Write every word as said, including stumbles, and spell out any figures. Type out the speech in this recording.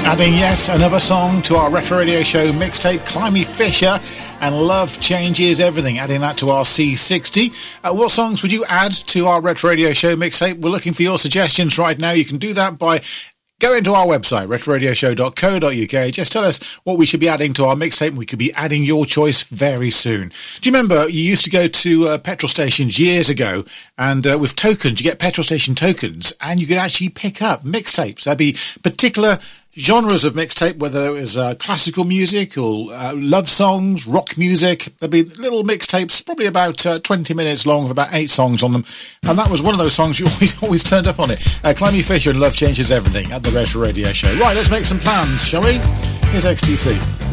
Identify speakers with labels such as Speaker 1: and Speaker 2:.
Speaker 1: Adding yet another song to our Retro Radio Show mixtape, Climby Fisher and Love Changes Everything, adding that to our C sixty. Uh, what songs would you add to our Retro Radio Show mixtape? We're looking for your suggestions right now. You can do that by going to our website, retro radio show dot co dot uk. Just tell us what we should be adding to our mixtape. We could be adding your choice very soon. Do you remember you used to go to uh, petrol stations years ago, and uh, with tokens, you get petrol station tokens, and you could actually pick up mixtapes. There'd be particular genres of mixtape, whether it was uh, classical music or uh, love songs, rock music. There'd be little mixtapes, probably about uh, twenty minutes long, with about eight songs on them. And that was one of those songs you always always turned up on it. Uh, Climby Fisher and Love Changes Everything at the Retro Radio Show. Right, let's make some plans, shall we? Here's X T C.